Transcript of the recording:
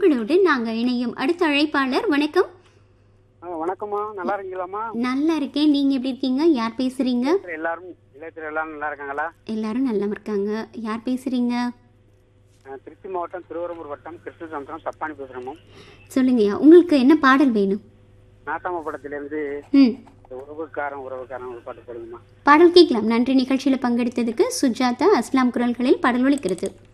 உங்களோடு நாங்கள் இணையும் அடுத்த அழைப்பாளர். வணக்கம். வணக்கம்மா, நல்லா இருக்கீங்களாம்மா? நல்லா இருக்கேன். நீங்க எப்படி இருக்கீங்க? யார் பேசுறீங்க? எல்லாரும் எல்லாரும் நல்லா இருக்காங்களா? எல்லாரும் நல்லா இருக்காங்க. யார் பேசுறீங்க? திருச்சி மாவட்டம் திருவரம்பூர் வட்டம் கிருஷ்ணசமுத்திரம் சப்பானி பேசுறோம். சொல்லுங்கய்யா, உங்களுக்கு என்ன பாடல் வேணும்? நாட்டாம படத்திலிருந்து ம் உறவுக்காரன் உறவுக்காரன் ஒரு பாட்டு போடுங்கம்மா. பாடல் கேட்கலாம். நன்றி. நிகழ்ச்சியில் பங்கெடுத்ததுக்கு. சுஜாதா அஸ்லாம் குரல்களில் பாடல் ஒலிக்கிறது.